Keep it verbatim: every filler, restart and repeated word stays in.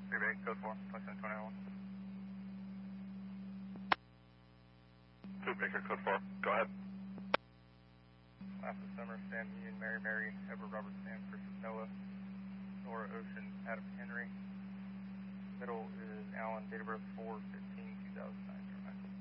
Three Bay, code four, twenty-seven twenty-one. Two Baker, code four. Go ahead. Alpha Summer, Sam Union, Mary Mary, Edward Robert Sam, Christopher Noah, Nora Ocean, Adam Henry. Middle is Alan, date of birth four fifteen two thousand nine.